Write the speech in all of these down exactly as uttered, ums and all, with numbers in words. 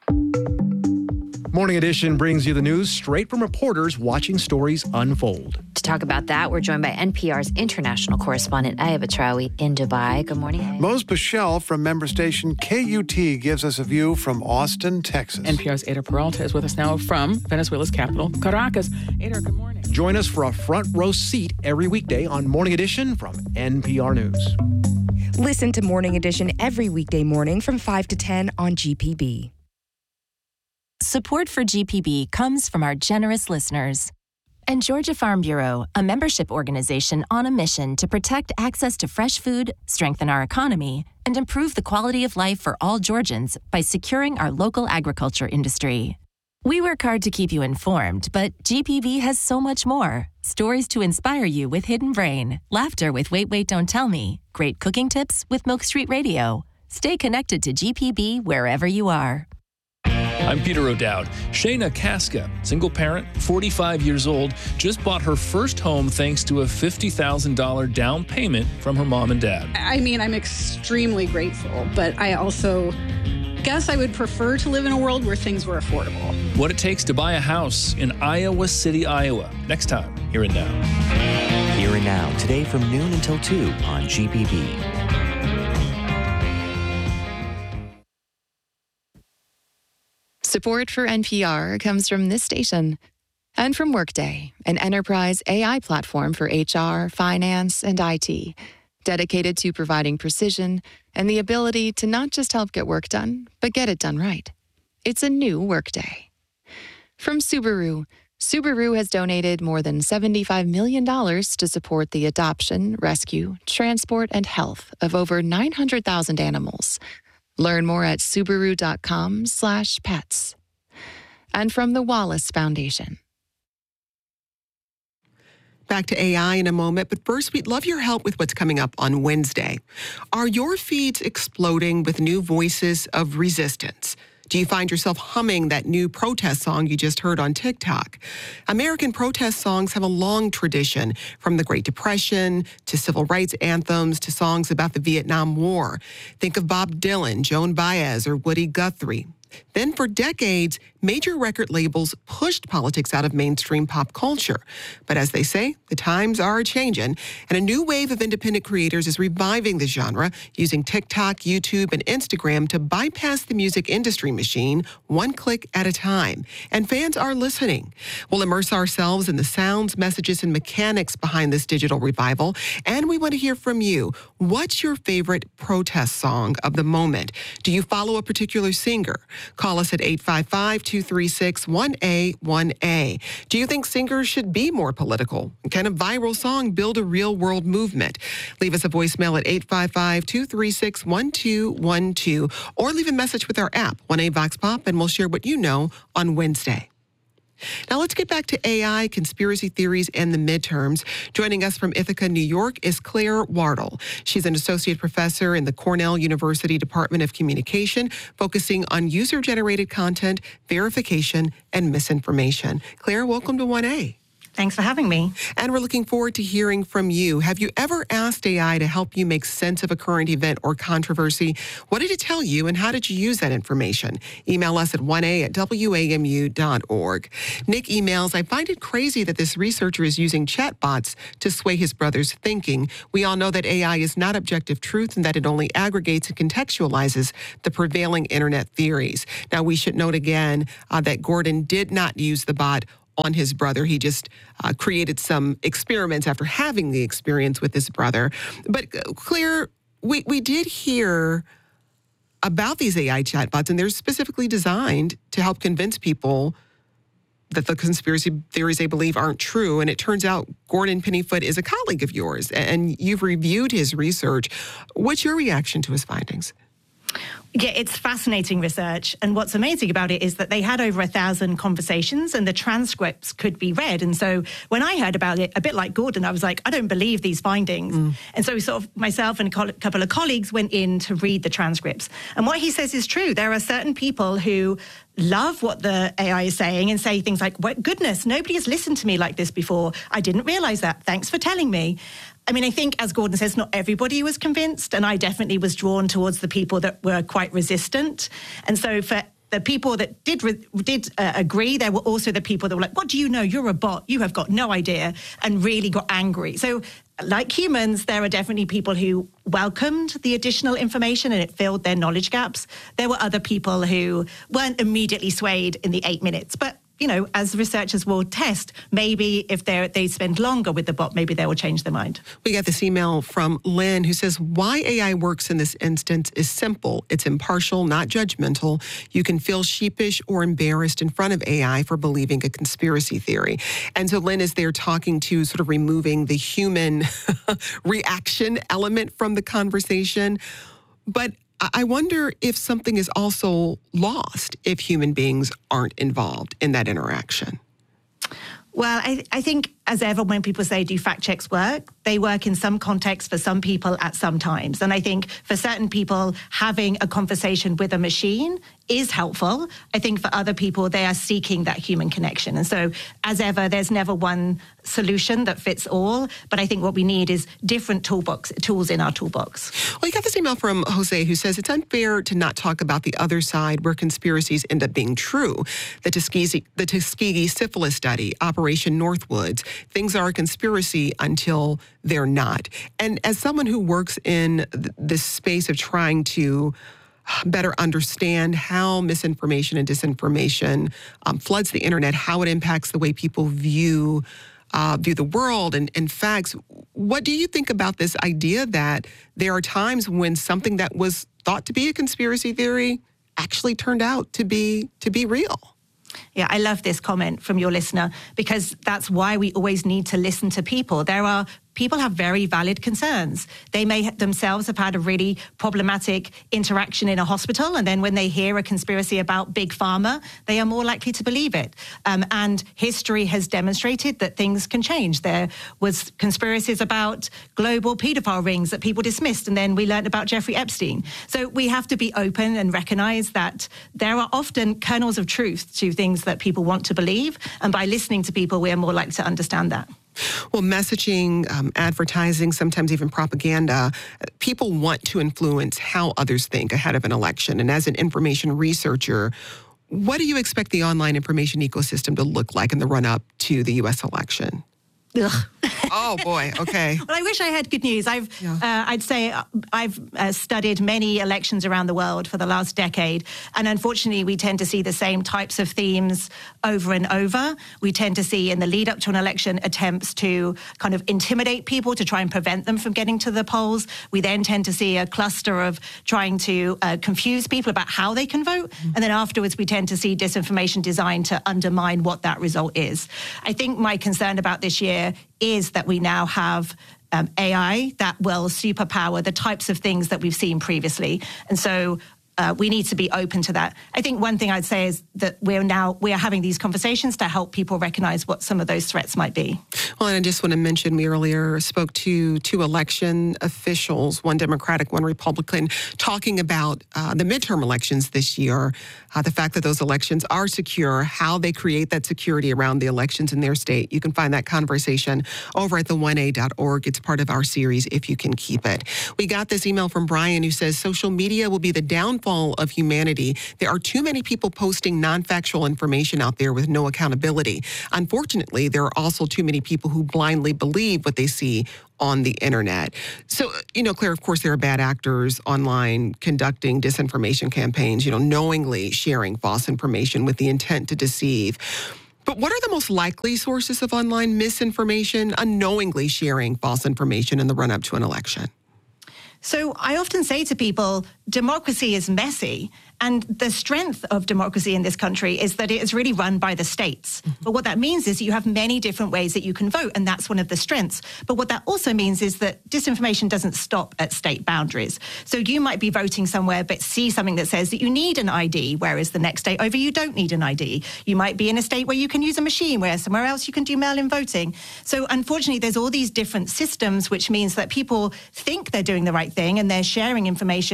Morning Edition brings you the news straight from reporters watching stories unfold. To talk about that, we're joined by N P R's international correspondent, Aya Batrawi, in Dubai. Good morning, Aya. Mose Bichelle from member station K U T gives us a view from Austin, Texas. N P R's Ada Peralta is with us now from Venezuela's capital, Caracas. Ada, good morning. Join us for a front row seat every weekday on Morning Edition from N P R News. Listen to Morning Edition every weekday morning from five to ten on G P B. Support for G P B comes from our generous listeners. And Georgia Farm Bureau, a membership organization on a mission to protect access to fresh food, strengthen our economy, and improve the quality of life for all Georgians by securing our local agriculture industry. We work hard to keep you informed, but G P B has so much more. Stories to inspire you with Hidden Brain, laughter with Wait, Wait, Don't Tell Me, great cooking tips with Milk Street Radio. Stay connected to G P B wherever you are. I'm Peter O'Dowd. Shayna Casca, single parent, forty-five years old, just bought her first home thanks to a fifty thousand dollars down payment from her mom and dad. I mean, I'm extremely grateful, but I also guess I would prefer to live in a world where things were affordable. What it takes to buy a house in Iowa City, Iowa. Next time, Here and Now. Here and Now, today from noon until two on G P B. Support for N P R comes from this station and from Workday, an enterprise A I platform for H R, finance, and I T, dedicated to providing precision and the ability to not just help get work done, but get it done right. It's a new Workday. From Subaru, Subaru has donated more than seventy-five million dollars to support the adoption, rescue, transport, and health of over nine hundred thousand animals. Learn more at Subaru.com slash pets. And from the Wallace Foundation. Back to A I in a moment, but first, we'd love your help with what's coming up on Wednesday. Are your feeds exploding with new voices of resistance? Do you find yourself humming that new protest song you just heard on TikTok? American protest songs have a long tradition, from the Great Depression to civil rights anthems to songs about the Vietnam War. Think of Bob Dylan, Joan Baez, or Woody Guthrie. Then for decades, major record labels pushed politics out of mainstream pop culture. But as they say, the times are changing, and a new wave of independent creators is reviving the genre, using TikTok, YouTube, and Instagram to bypass the music industry machine one click at a time. And fans are listening. We'll immerse ourselves in the sounds, messages, and mechanics behind this digital revival, and we want to hear from you. What's your favorite protest song of the moment? Do you follow a particular singer? Call us at eight five five, two three six, one A one A. Do you think singers should be more political? Can a viral song build a real-world movement? Leave us a voicemail at eight five five, two three six, one two one two or leave a message with our app, one A Vox Pop, and we'll share what you know on Wednesday. Now let's get back to A I, conspiracy theories, and the midterms. Joining us from Ithaca, New York is Claire Wardle. She's an associate professor in the Cornell University Department of Communication, focusing on user-generated content, verification, and misinformation. Claire, welcome to one A. Thanks for having me. And we're looking forward to hearing from you. Have you ever asked A I to help you make sense of a current event or controversy? What did it tell you, and how did you use that information? Email us at one A at W A M U dot org. Nick emails, I find it crazy that this researcher is using chatbots to sway his brother's thinking. We all know that A I is not objective truth and that it only aggregates and contextualizes the prevailing internet theories. Now, we should note again uh, that Gordon did not use the bot on his brother. He just uh, created some experiments after having the experience with his brother. But uh, Claire, we, we did hear about these A I chatbots, and they're specifically designed to help convince people that the conspiracy theories they believe aren't true. And it turns out Gordon Pennyfoot is a colleague of yours, and you've reviewed his research. What's your reaction to his findings? Yeah, it's fascinating research. And what's amazing about it is that they had over a thousand conversations and the transcripts could be read. And so when I heard about it, a bit like Gordon, I was like, I don't believe these findings. Mm. And so sort of myself and a couple of colleagues went in to read the transcripts. And what he says is true. There are certain people who love what the A I is saying and say things like, what goodness, nobody has listened to me like this before. I didn't realize that. Thanks for telling me. I mean, I think, as Gordon says, not everybody was convinced, and I definitely was drawn towards the people that were quite resistant. And so for the people that did did uh, agree, there were also the people that were like, what do you know? You're a bot. You have got no idea, and really got angry. So like humans, there are definitely people who welcomed the additional information and it filled their knowledge gaps. There were other people who weren't immediately swayed in the eight minutes. But, you know, as researchers will test, maybe if they they spend longer with the bot, maybe they will change their mind. We got this email from Lynn who says, why A I works in this instance is simple. It's impartial, not judgmental. You can feel sheepish or embarrassed in front of A I for believing a conspiracy theory. And so Lynn is there talking to sort of removing the human reaction element from the conversation. But I wonder if something is also lost if human beings aren't involved in that interaction. Well, I, I think, as ever, when people say, do fact checks work? They work in some context for some people at some times. And I think for certain people, having a conversation with a machine is helpful. I think for other people, they are seeking that human connection. And so, as ever, there's never one solution that fits all. But I think what we need is different toolbox, tools in our toolbox. Well, you got this email from Jose who says, it's unfair to not talk about the other side where conspiracies end up being true. The Tuskegee, the Tuskegee syphilis study, Operation Northwoods, things are a conspiracy until they're not. And as someone who works in th- this space of trying to better understand how misinformation and disinformation um, floods the internet, how it impacts the way people view uh, view the world and, and facts, what do you think about this idea that there are times when something that was thought to be a conspiracy theory actually turned out to be to be real? Yeah, I love this comment from your listener because that's why we always need to listen to people. There are people have very valid concerns. They may themselves have had a really problematic interaction in a hospital, and then when they hear a conspiracy about Big Pharma, they are more likely to believe it. Um, and history has demonstrated that things can change. There was conspiracies about global paedophile rings that people dismissed, and then we learned about Jeffrey Epstein. So we have to be open and recognize that there are often kernels of truth to things that people want to believe, and by listening to people, we are more likely to understand that. Well, messaging, um, advertising, sometimes even propaganda, people want to influence how others think ahead of an election. And as an information researcher, what do you expect the online information ecosystem to look like in the run-up to the U S election? Ugh. Oh, boy. Okay. Well, I wish I had good news. I've, yeah. uh, I'd say I've uh, studied many elections around the world for the last decade. And unfortunately, we tend to see the same types of themes over and over. We tend to see in the lead up to an election attempts to kind of intimidate people to try and prevent them from getting to the polls. We then tend to see a cluster of trying to uh, confuse people about how they can vote. Mm-hmm. And then afterwards, we tend to see disinformation designed to undermine what that result is. I think my concern about this year is that we now have um, A I that will superpower the types of things that we've seen previously. And so uh, we need to be open to that. I think one thing I'd say is that we're now, we are having these conversations to help people recognize what some of those threats might be. Well, and I just want to mention, we earlier spoke to two election officials, one Democratic, one Republican, talking about uh, the midterm elections this year, uh, the fact that those elections are secure, how they create that security around the elections in their state. You can find that conversation over at the one a dot org. It's part of our series, If You Can Keep It. We got this email from Brian who says, social media will be the downfall of humanity. There are too many people posting non-factual information out there with no accountability. Unfortunately, there are also too many people who blindly believe what they see on the internet. So, you know, Claire, of course, there are bad actors online conducting disinformation campaigns, you know, knowingly sharing false information with the intent to deceive. But what are the most likely sources of online misinformation, unknowingly sharing false information in the run-up to an election? So I often say to people, democracy is messy. And the strength of democracy in this country is that it is really run by the states. Mm-hmm. But what that means is you have many different ways that you can vote, and that's one of the strengths. But what that also means is that disinformation doesn't stop at state boundaries. So you might be voting somewhere, but see something that says that you need an I D, whereas the next state over you don't need an I D. You might be in a state where you can use a machine, where somewhere else you can do mail-in voting. So unfortunately, there's all these different systems, which means that people think they're doing the right thing and they're sharing information, but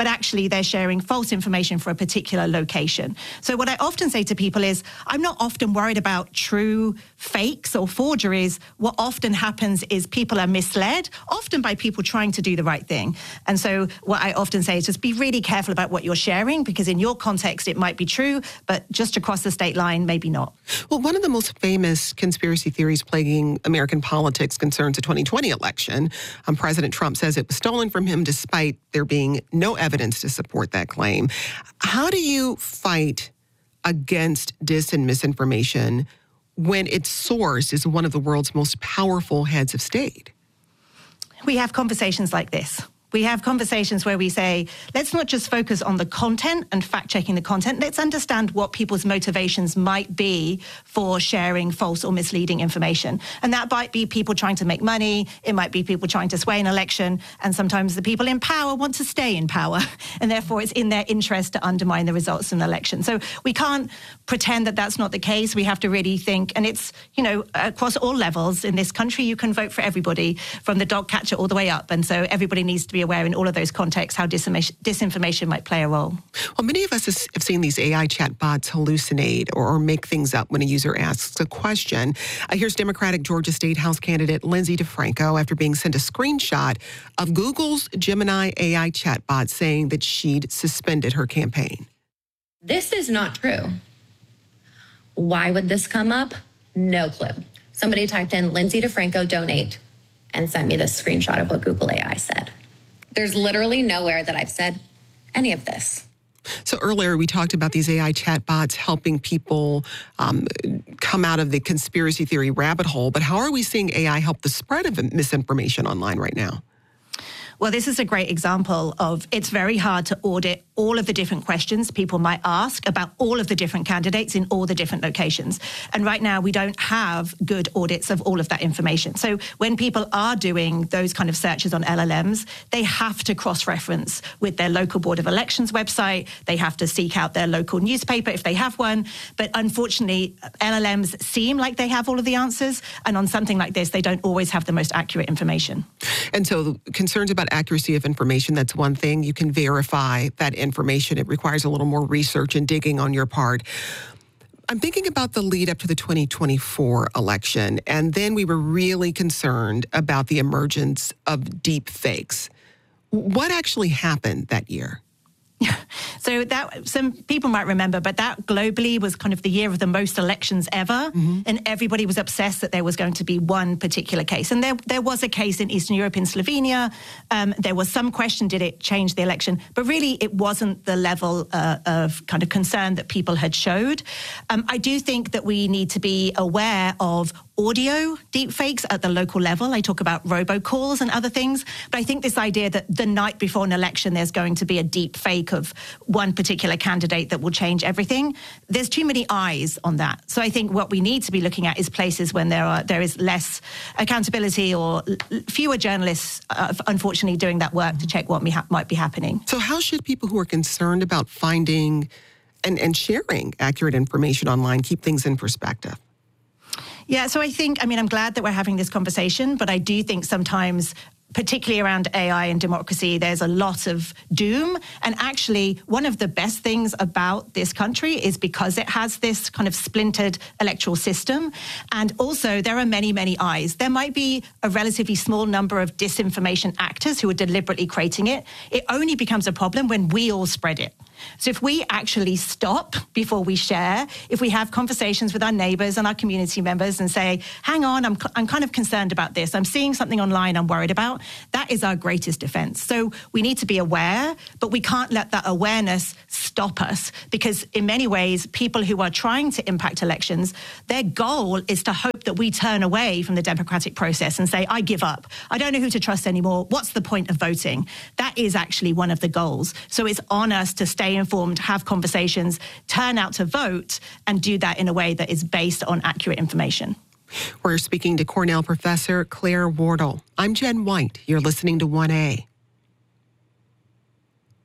but actually they're sharing false information for a particular location. So what I often say to people is, I'm not often worried about true fakes or forgeries. What often happens is people are misled, often by people trying to do the right thing. And so what I often say is just be really careful about what you're sharing, because in your context it might be true, but just across the state line, maybe not. Well, one of the most famous conspiracy theories plaguing American politics concerns the twenty twenty election. Um, President Trump says it was stolen from him despite there being no evidence to support that claim. How do you fight against dis and misinformation when its source is one of the world's most powerful heads of state? We have conversations like this. We have conversations where we say, let's not just focus on the content and fact-checking the content. Let's understand what people's motivations might be for sharing false or misleading information. And that might be people trying to make money. It might be people trying to sway an election. And sometimes the people in power want to stay in power. And therefore, it's in their interest to undermine the results of an election. So we can't pretend that that's not the case. We have to really think. And it's, you know, across all levels in this country, you can vote for everybody, from the dog catcher all the way up. And so everybody needs to be aware in all of those contexts how disinformation, disinformation might play a role. Well, many of us have seen these A I chatbots hallucinate or, or make things up when a user asks a question. Uh, here's Democratic Georgia State House candidate Lindsay DeFranco after being sent a screenshot of Google's Gemini A I chatbot saying that she'd suspended her campaign. This is not true. Why would this come up? No clue. Somebody typed in Lindsay DeFranco donate and sent me this screenshot of what Google A I said. There's literally nowhere that I've said any of this. So earlier we talked about these A I chatbots helping people um, come out of the conspiracy theory rabbit hole. But how are we seeing A I help the spread of misinformation online right now? Well, this is a great example of it's very hard to audit all of the different questions people might ask about all of the different candidates in all the different locations. And right now, we don't have good audits of all of that information. So when people are doing those kind of searches on L L Ms, they have to cross-reference with their local Board of Elections website. They have to seek out their local newspaper if they have one. But unfortunately, L L Ms seem like they have all of the answers. And on something like this, they don't always have the most accurate information. And so concerns about accuracy of information, that's one thing. You can verify that information. It requires a little more research and digging on your part. I'm thinking about the lead up to the twenty twenty-four election, and then we were really concerned about the emergence of deep fakes. What actually happened that year? So that some people might remember, but that globally was kind of the year of the most elections ever. Mm-hmm. And everybody was obsessed that there was going to be one particular case. And there there was a case in Eastern Europe, in Slovenia. Um, there was some question, did it change the election? But really, it wasn't the level uh, of kind of concern that people had showed. Um, I do think that we need to be aware of audio deepfakes at the local level. I talk about robocalls and other things. But I think this idea that the night before an election, there's going to be a deep fake of one particular candidate that will change everything, there's too many eyes on that. So I think what we need to be looking at is places when there are there is less accountability or fewer journalists, uh, unfortunately, doing that work to check what might be happening. So how should people who are concerned about finding and, and sharing accurate information online keep things in perspective? Yeah, so I think, I mean, I'm glad that we're having this conversation, but I do think sometimes, particularly around A I and democracy, there's a lot of doom. And actually, one of the best things about this country is because it has this kind of splintered electoral system. And also, there are many, many eyes. There might be a relatively small number of disinformation actors who are deliberately creating it. It only becomes a problem when we all spread it. So if we actually stop before we share, if we have conversations with our neighbors and our community members and say, hang on, I'm, I'm kind of concerned about this. I'm seeing something online I'm worried about. That is our greatest defense. So we need to be aware, but we can't let that awareness stop us, because in many ways, people who are trying to impact elections, their goal is to hope that we turn away from the democratic process and say, I give up. I don't know who to trust anymore. What's the point of voting? That is actually one of the goals. So it's on us to stay informed, have conversations, turn out to vote, and do that in a way that is based on accurate information. We're speaking to Cornell professor Claire Wardle. I'm Jen White. You're listening to one A.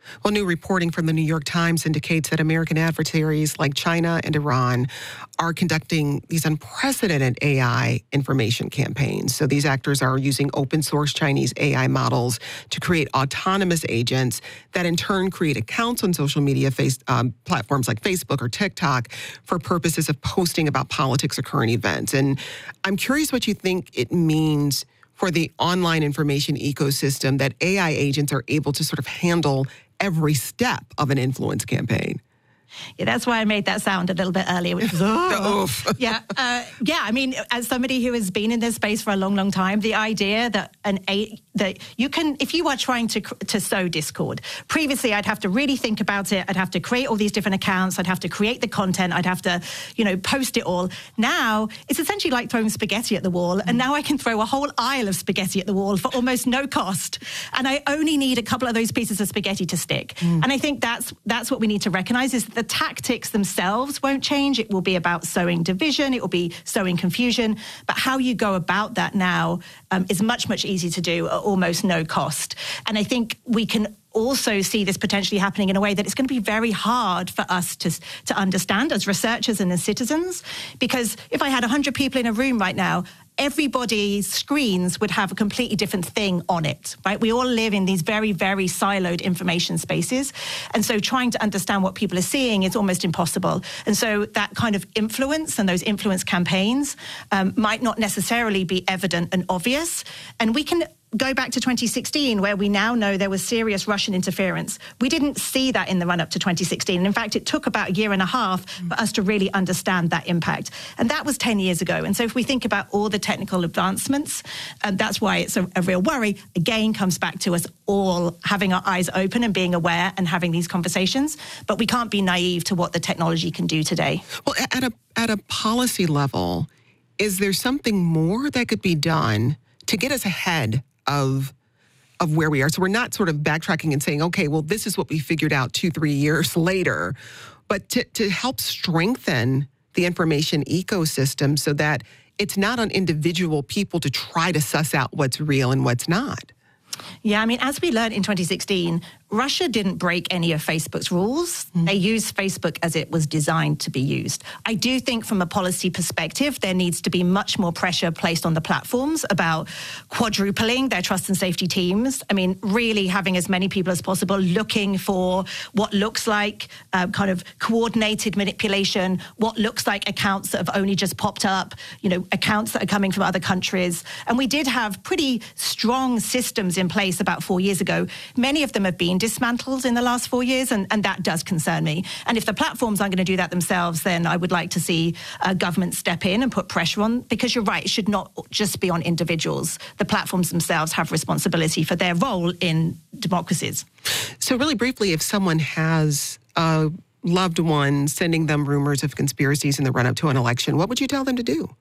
Well, new reporting from the New York Times indicates that American adversaries like China and Iran are conducting these unprecedented A I information campaigns. So these actors are using open source Chinese A I models to create autonomous agents that in turn create accounts on social media face, um, platforms like Facebook or TikTok for purposes of posting about politics or current events. And I'm curious what you think it means for the online information ecosystem that A I agents are able to sort of handle every step of an influence campaign. Yeah, that's why I made that sound a little bit earlier, which was, oh. yeah. Uh, yeah, I mean, as somebody who has been in this space for a long, long time, the idea that an a that you can, if you are trying to to sow discord, previously I'd have to really think about it. I'd have to create all these different accounts. I'd have to create the content. I'd have to, you know, post it all. Now, it's essentially like throwing spaghetti at the wall. And now I can throw a whole aisle of spaghetti at the wall for almost no cost. And I only need a couple of those pieces of spaghetti to stick. Mm. And I think that's that's what we need to recognize is that the tactics themselves won't change. It will be about sowing division. It will be sowing confusion. But how you go about that now um, is much, much easier to do at almost no cost. And I think we can also see this potentially happening in a way that it's going to be very hard for us to, to understand as researchers and as citizens. Because if I had one hundred people in a room right now, everybody's screens would have a completely different thing on it, right? We all live in these very, very siloed information spaces. And so trying to understand what people are seeing is almost impossible. And so that kind of influence and those influence campaigns um, might not necessarily be evident and obvious. And we can go back to twenty sixteen, where we now know there was serious Russian interference. We didn't see that in the run-up to twenty sixteen. And in fact, it took about a year and a half for us to really understand that impact. And that was ten years ago. And so if we think about all the technical advancements, um, that's why it's a, a real worry. Again, comes back to us all having our eyes open and being aware and having these conversations. But we can't be naive to what the technology can do today. Well, at a, at a policy level, is there something more that could be done to get us ahead of of where we are? So we're not sort of backtracking and saying, okay, well, this is what we figured out two, three years later, but to, to help strengthen the information ecosystem so that it's not on individual people to try to suss out what's real and what's not. Yeah, I mean, as we learned in twenty sixteen, Russia didn't break any of Facebook's rules. Mm. They used Facebook as it was designed to be used. I do think from a policy perspective, there needs to be much more pressure placed on the platforms about quadrupling their trust and safety teams. I mean, really having as many people as possible looking for what looks like uh, kind of coordinated manipulation, what looks like accounts that have only just popped up, you know, accounts that are coming from other countries. And we did have pretty strong systems in place about four years ago. Many of them have been dismantled in the last four years, and, and that does concern me. And if the platforms aren't going to do that themselves, then I would like to see uh, government step in and put pressure on, because you're right, it should not just be on individuals. The platforms themselves have responsibility for their role in democracies. So really briefly, if someone has a loved one sending them rumors of conspiracies in the run-up to an election, what would you tell them to do?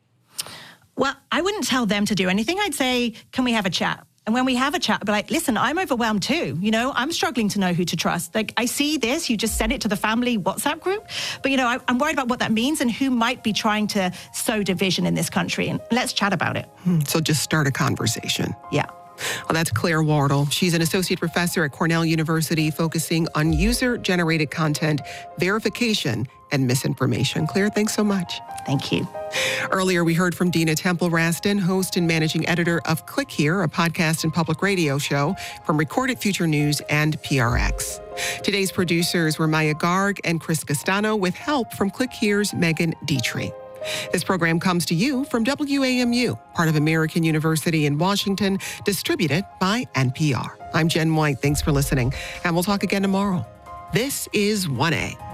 Well, I wouldn't tell them to do anything. I'd say, can we have a chat? And when we have a chat, I'd be like, listen, I'm overwhelmed too. You know, I'm struggling to know who to trust. Like, I see this, you just sent it to the family WhatsApp group. But, you know, I, I'm worried about what that means and who might be trying to sow division in this country. And let's chat about it. Hmm, so just start a conversation. Yeah. Well, that's Claire Wardle. She's an associate professor at Cornell University focusing on user-generated content, verification, and misinformation. Claire, thanks so much. Thank you. Earlier, we heard from Dina Temple-Raston, host and managing editor of Click Here, a podcast and public radio show from Recorded Future News and P R X. Today's producers were Maya Garg and Chris Castano, with help from Click Here's Megan Dietrich. This program comes to you from W A M U, part of American University in Washington, distributed by N P R. I'm Jen White. Thanks for listening, and we'll talk again tomorrow. This is one A.